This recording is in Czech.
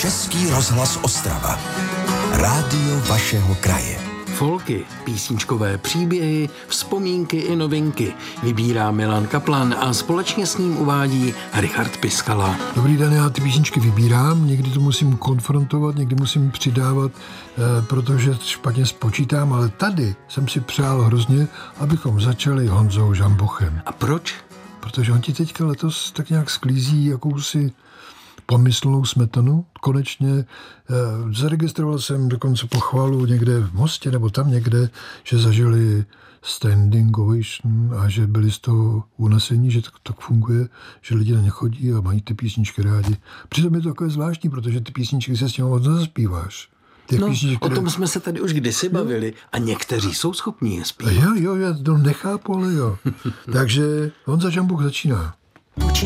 Český rozhlas Ostrava. Rádio vašeho kraje. Folky, písničkové příběhy, vzpomínky i novinky vybírá Milan Kaplan a společně s ním uvádí Richard Piskala. Dobrý den, já ty písničky vybírám, někdy to musím konfrontovat, někdy musím přidávat, protože špatně spočítám, ale tady jsem si přál hrozně, abychom začali Honzou Žambochem. A proč? Protože on ti teďka letos tak nějak sklízí jakousi pomyslnou smetanu. Konečně zaregistroval jsem dokonce pochvalu někde v Mostě nebo tam někde, že zažili standing ovation a že byli z toho unesení, že to tak funguje, že lidi na ně chodí a mají ty písničky rádi. Přitom je to takové zvláštní, protože ty písničky se s tím moc nezaspíváš. O tom jsme se tady už kdysi bavili a někteří jsou schopní je zpívat. Jo, já to nechápu, ale jo. Takže Honza Žamboch začíná.